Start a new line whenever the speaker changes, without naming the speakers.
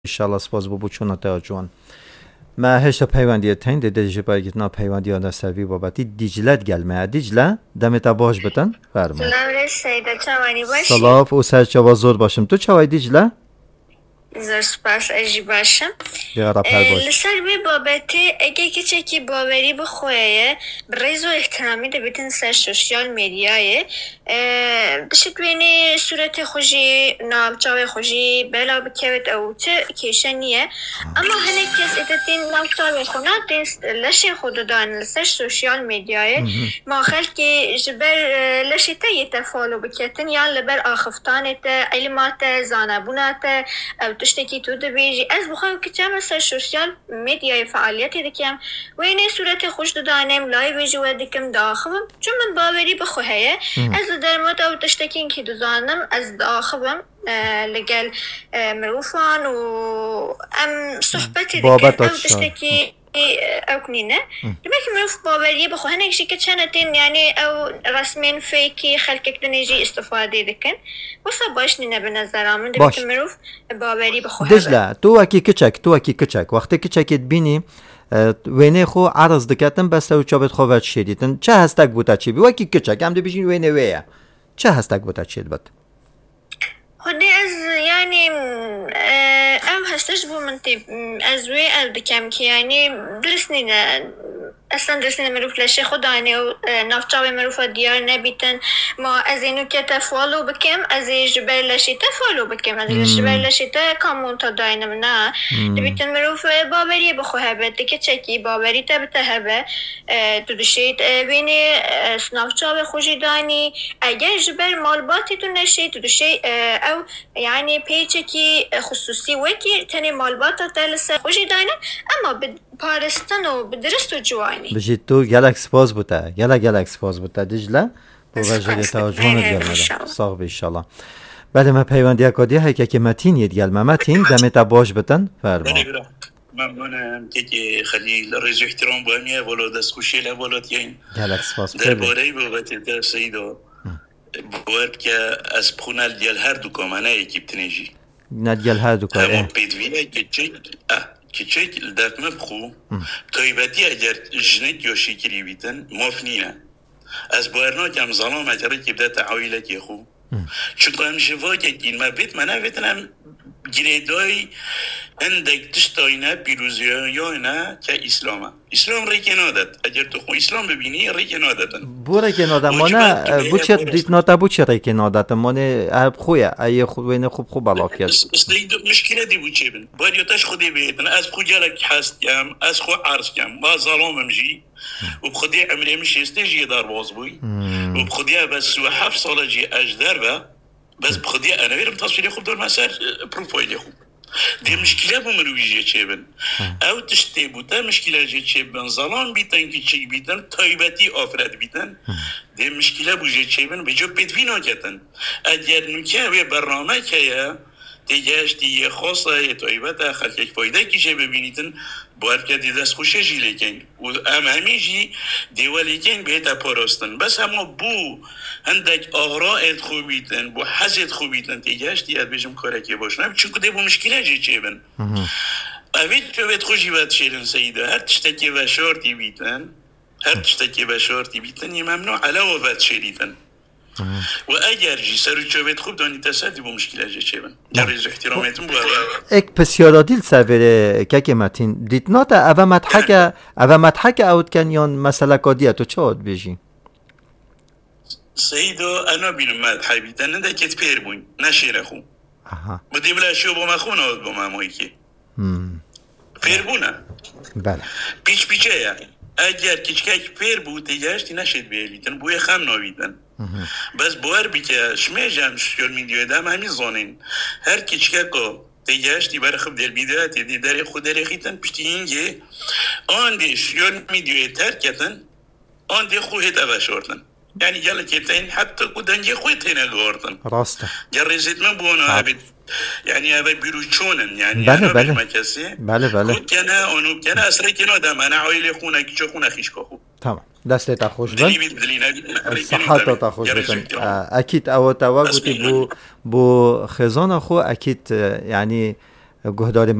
انشالله سپاس بو چون تا جوان ما هشتا پیوندی تین دیجی باید نا پیوندی آن سوی بابتی دیجلت گلمه دیجله دمت باش بتن فرما
سلام سیدا چوانی باشی
سلام او سر چوا زود باشم تو چوای دیجله
زر سپاس اجی باشم
یا رب هر باش
لسر بی بابتی اگه کچه کی باوری بخواه برز و احترامی ده بیتن سر سوشیال میدیای بشکوینی صورت خوشی نابچاوی خوشی بلا بکوید او چه کشنیه اما هنه کس اتتین نابچاوی خونا دین لشه خود دان لسر سوشیال میدیای ما خلکی جبر لشه تا یتفالو بکتن یا لبر آخفتانت علمات زانبونات او تشتكي تو دبيجي از بخوام كتاب سر سوشيال ميديا فعالياتي دكيم ويني صورتي خوش دانم لايف جوا دكم داخلم چون من باوري بخو هيا از درمت او تشتكين كي دزانم از داخلم لقال مروفان و ام صحبتي دكم او تشتكي او کنینه دمک مروف باوریه بخو هنگ شی که چنتین یعنی او رسمین فیکی خلق کنیجی استفاده دکن واسه باش نینه به نظرم دمک مروف باوری بخو
دجله تو اکی کچک وقتی کچکت بینی وینه خو عرض دکتن بس او چابت خوات شدیدن چه هستک بوده چی بی وکی کچک هم دی بیشین وینه ویه چه هستک بوده چید بد
خودی از یعنی ام هستش بو منتی از وی ال دکم که یعنی درسنینه اصلا درسنینه مروف لشه خدانه و نافچاوی مروف دیار نبیتن ما از اینو که تفالو بکم از جبر لشه تفالو بکم از جبر لشه تا کامون تا داینم نه دبیتن مروف باوری بخواه بده که چکی باوری تا بتهبه تو دشید بینی نافچاوی خوشی دانی اگر جبر مالباتی تو نشید تو دشید او يعني پیچکی خصوصی وکی تنی مالباتا تلسه خوشی داینه اما پارستان و بدرست و جوانی
بجید تو گلکس باز بوده گلکس باز بوده دیجله با وجه تا جوانت گلمده ساق به ایشالله بله من پیوندی اکادی های که متین ید گلمه متین دمت باش بتن فرما
ممنونم که خلیل رئیس احترام باهمیه ولو دست خوشی لولات یین
گلکس باز
درباره بابت در سیدو باید که از پونال دیال هر دو کامانه اکیب تنیجی
ندیال هر دو کامانه
اما پیدوینه که چک لدت مبخو تایبتی اگر جنک یا شکری بیتن مافنینه از بایرنا کم ظلام اجره که بده تعویله که خو چون هم جوا که این ما بیت منه بیتنم گریدای اندک تشتاینه پیروزیانه که اسلام ریک نادد اگر تو خو اسلام ببینی ریک ناددن
بو ریک نادد مانه بو چه دیت ناتا بو چه ریک نادد مانه خویه ای خوینه خوب بلاکیه
مشکل دی بو چه بن باید یتاش خودی بیتن از خو جلک هست کم از خو عرض کم با ظلامم جی و بخودی عمری مش استجی دار باز بوی و بخودی بس 7 سال جی اجدر با بس بخودی انا میرم تصویر خوب دور مسار پروفایل خوب دی مشکل بو مرویجه چه بن او تشتی بوده مشکل جه چه بن ظلام بیتن که چی بیتن تایبتی آفرد بیتن دی مشکل بو جه چه بن بجو پیدوی ناکتن اگر نوکه و برنامه که دیگهش دیگه خاصه تایبت خلق فایده کشه ببینیدن باید که دست خوشه جی لیکن و همه جی دیوالی کن بهتا پاراستن بس همه بو هندک آغراءت خوبیتن بو حزت خوبیتن دیگهش دیگه بجم کاره که باشنم چون که بو مشکله جی چه بن اوید که بید خوشی باید شیرن سیده هر تشتکی و شارتی بیتن یه ممنوع علاوه باید شیریتن و اگر جی سر چوبت خوب دانی تصدی با مشکل اجه چه بن جریز احترامیتون بود
ایک پسیارا دیل سویره که متین دیت ناتا اوه مدحک اوت کنیان مسئله کادیه تو چه آد بیجی؟
سیدو انا بینم مدحک بیتن نده کت پیر بوین نشیره خون بودی بلا شو با مخون آد با ممایی که پیر بونه
بله
پیچه یا اگر کچکک پیر بود دیگهش تی نشد بیلیتن بوی خم ناویدن بس باور بی که شمیجم سوشیال میدیوی دم همین زانین هر کچککو دیگهش تی بر خب در بیداتی دی در خود در خیتن پشتی اینگه آن دی سوشیال میدیوی ترکتن آن دی خوهت اوشارتن یعنی گله کتین حتی کدنگی خوهت هنه گوارتن
راسته
گرزید من بونا عبید یعنی اوه بیرو چونن یعنی
بله
خود کنه آنو کنه اصلا کنه دم انا عایل خونه کچه خونه خیش که خوب
تمام دسته تا خوش بند صحت تا خوش بند اکید او تا گوتی بو خزان خو اکید یعنی گهدار